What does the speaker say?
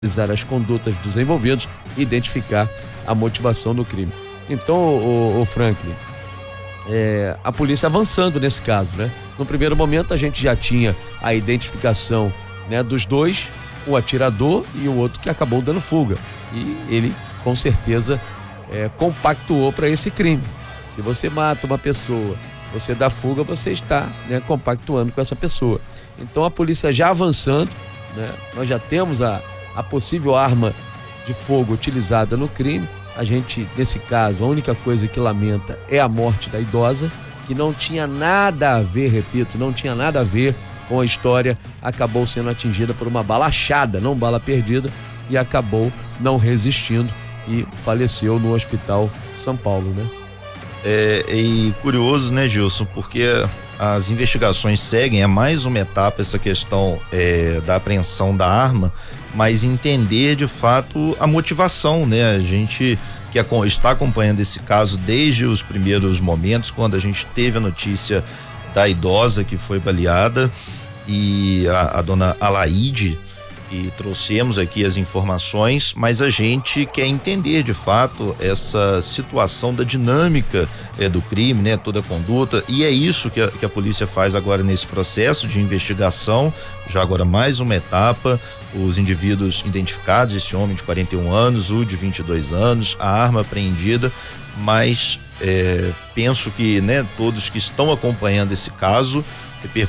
analisar as condutas dos envolvidos e identificar a motivação do crime. Então, o Franklin, a polícia avançando nesse caso, né? No primeiro momento a gente já tinha a identificação, né, dos dois, o atirador e o outro que acabou dando fuga, e ele com certeza compactuou para esse crime. Se você mata uma pessoa, você dá fuga, você está, né, compactuando com essa pessoa. Então a polícia já avançando, né? Nós já temos a possível arma de fogo utilizada no crime. A gente, nesse caso, a única coisa que lamenta é a morte da idosa, que não tinha nada a ver, repito, não tinha nada a ver com a história, acabou sendo atingida por uma bala achada, não bala perdida, e acabou não resistindo e faleceu no Hospital São Paulo, né? E curioso, né, Gilson, porque as investigações seguem, é mais uma etapa essa questão da apreensão da arma, mas entender de fato a motivação, né? A gente que está acompanhando esse caso desde os primeiros momentos, quando a gente teve a notícia da idosa que foi baleada e a dona Alaide, e trouxemos aqui as informações, mas a gente quer entender de fato essa situação da dinâmica do crime, né? Toda a conduta, e é isso que a polícia faz agora nesse processo de investigação. Já agora mais uma etapa, os indivíduos identificados, esse homem de 41 anos, o de 22 anos, a arma apreendida, mas penso que, né, todos que estão acompanhando esse caso